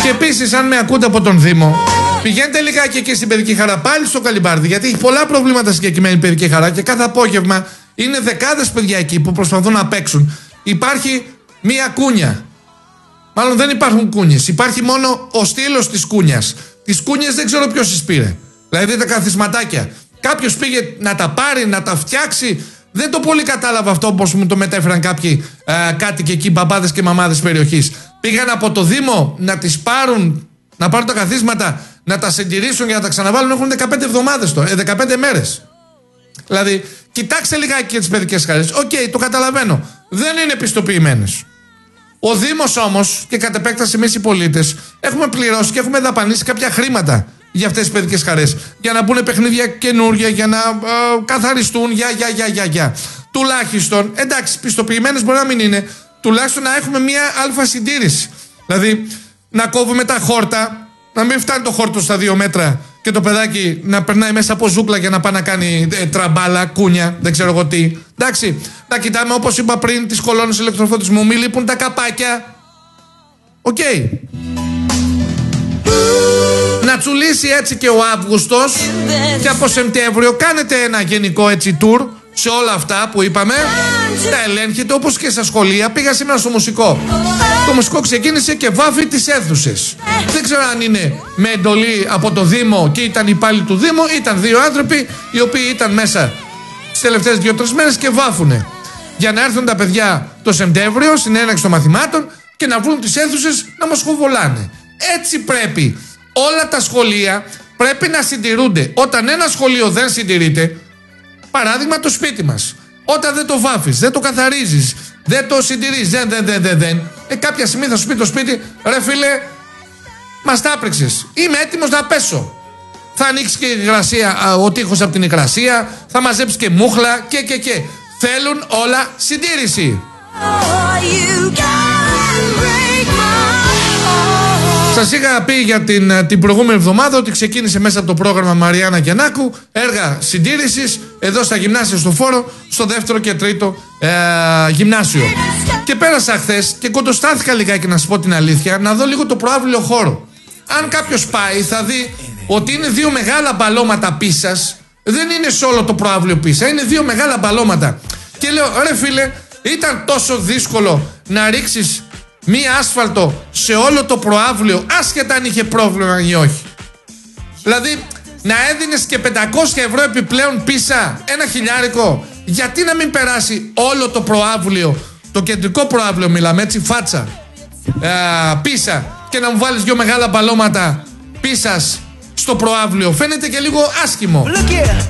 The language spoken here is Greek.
Και επίσης, αν με ακούτε από τον Δήμο, πηγαίνετε λιγάκι εκεί στην Παιδική Χαρά, πάλι στο Καλυμπάρδι, γιατί έχει πολλά προβλήματα συγκεκριμένη Παιδική Χαρά και κάθε απόγευμα είναι δεκάδες παιδιά εκεί που προσπαθούν να παίξουν. Υπάρχει μία κούνια. Μάλλον δεν υπάρχουν κούνιες. Υπάρχει μόνο ο στήλος της κούνιας. Τις κούνιες δεν ξέρω ποιος τις πήρε. Δηλαδή τα καθισματάκια. Κάποιος πήγε να τα πάρει, να τα φτιάξει. Δεν το πολύ κατάλαβα αυτό, όπως μου το μετέφεραν κάποιοι κάτοικοι εκεί, μπαμπάδες και μαμάδες περιοχής. Πήγαν από το Δήμο να τις πάρουν, να πάρουν τα καθίσματα, να τα συντηρήσουν και να τα ξαναβάλουν. Έχουν 15 εβδομάδες τώρα, 15 μέρες. Δηλαδή, κοιτάξτε λιγάκι και τις παιδικές χαρές. Οκ, το καταλαβαίνω. Δεν είναι πιστοποιημένες. Ο Δήμος όμως, και κατ' επέκταση εμείς οι πολίτες, έχουμε πληρώσει και έχουμε δαπανίσει κάποια χρήματα για αυτές τις παιδικές χαρές. Για να μπουν παιχνίδια καινούργια, για να καθαριστούν, για. Τουλάχιστον, εντάξει, πιστοποιημένες μπορεί να μην είναι, τουλάχιστον να έχουμε μια αλφα συντήρηση. Δηλαδή, να κόβουμε τα χόρτα, να μην φτάνει το χόρτο στα 2 μέτρα και το παιδάκι να περνάει μέσα από ζούκλα για να πάει να κάνει τραμπάλα, κούνια, δεν ξέρω εγώ τι. Εντάξει, να κοιτάμε, όπως είπα πριν, τις κολόνες ηλεκτροφωτισμού, μη λείπουν τα καπάκια. Οκ. Να τσουλήσει έτσι και ο Αύγουστος και από Σεπτέμβριο κάνετε ένα γενικό έτσι tour σε όλα αυτά που είπαμε. Τα ελέγχετε όπως και στα σχολεία. Πήγα σήμερα στο μουσικό. Το μουσικό ξεκίνησε και βάφει τις αίθουσες. Δεν ξέρω αν είναι με εντολή από το Δήμο και ήταν υπάλληλοι του Δήμου. Ήταν 2 άνθρωποι οι οποίοι ήταν μέσα τις τελευταίες 2-3 μέρες και βάφουνε. Για να έρθουν τα παιδιά το Σεπτέμβριο στην έναρξη των μαθημάτων και να βρουν τις αίθουσες να μας χοβολάνε. Έτσι πρέπει. Όλα τα σχολεία πρέπει να συντηρούνται. Όταν ένα σχολείο δεν συντηρείται, παράδειγμα το σπίτι μας, όταν δεν το βάφεις, δεν το καθαρίζεις, δεν το συντηρείς, κάποια στιγμή θα σου πει το σπίτι, ρε φίλε, μας τα άπρεξες, είμαι έτοιμος να πέσω. Θα ανοίξει και η υγρασία, ο τοίχος από την υγρασία, θα μαζέψει και μούχλα και. Θέλουν όλα συντήρηση. Σας είχα πει για την προηγούμενη εβδομάδα ότι ξεκίνησε μέσα από το πρόγραμμα Μαριάννα Γιαννάκου έργα συντήρησης εδώ στα γυμνάσια στο Φόρο, στο 2ο και 3ο γυμνάσιο. Και πέρασα χθες και κοντοστάθηκα λιγάκι, να σας πω την αλήθεια, να δω λίγο το προαύλιο χώρο. Αν κάποιος πάει θα δει ότι είναι 2 μεγάλα μπαλώματα πίσας. Δεν είναι σε όλο το προαύλιο πίσα, είναι 2 μεγάλα μπαλώματα. Και λέω, ρε φίλε, ήταν τόσο δύσκολο να ρίξεις μία άσφαλτο σε όλο το προαύλιο, άσχετα αν είχε πρόβλημα ή όχι. Δηλαδή, να έδινες και 500 ευρώ επιπλέον πίσα, 1.000, γιατί να μην περάσει όλο το προαύλιο, το κεντρικό προαύλιο μιλάμε έτσι, φάτσα, πίσα, και να μου βάλεις 2 μεγάλα μπαλώματα πίσας στο προαύλιο. Φαίνεται και λίγο άσχημο.